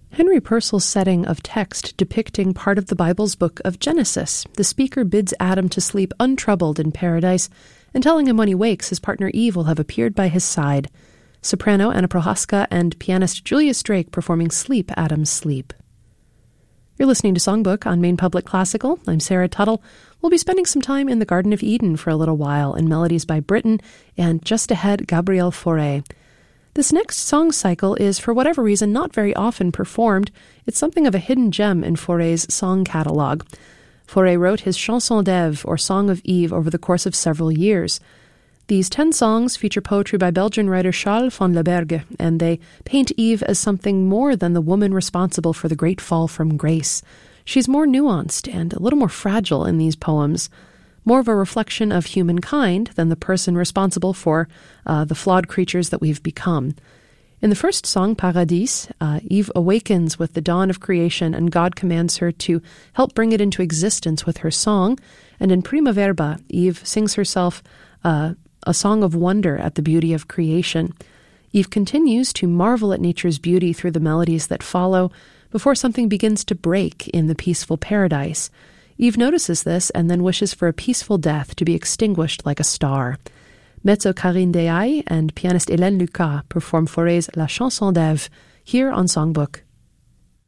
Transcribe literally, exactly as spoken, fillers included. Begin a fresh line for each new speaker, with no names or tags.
Henry Purcell's setting of text depicting part of the Bible's book of Genesis. The speaker bids Adam to sleep untroubled in paradise, and telling him when he wakes his partner Eve will have appeared by his side. Soprano Anna Prohaska and pianist Julius Drake performing Sleep, Adam's Sleep. You're listening to Songbook on Maine Public Classical. I'm Sarah Tuttle. We'll be spending some time in the Garden of Eden for a little while in melodies by Britten and just ahead Gabriel Fauré. This next song cycle is, for whatever reason, not very often performed. It's something of a hidden gem in Fauré's song catalog. Fauré wrote his Chanson d'Ève, or Song of Eve, over the course of several years. These ten songs feature poetry by Belgian writer Charles van le Berge, and they paint Eve as something more than the woman responsible for the great fall from grace. She's more nuanced and a little more fragile in these poems, more of a reflection of humankind than the person responsible for uh, the flawed creatures that we've become. In the first song, Paradis, uh, Eve awakens with the dawn of creation, and God commands her to help bring it into existence with her song. And in Prima Verba, Eve sings herself uh, a song of wonder at the beauty of creation. Eve continues to marvel at nature's beauty through the melodies that follow before something begins to break in the peaceful paradise. Eve notices this and then wishes for a peaceful death to be extinguished like a star. Mezzo Karine Dehaye and pianist Hélène Lucas perform Fauré's La Chanson d'Ève here on Songbook.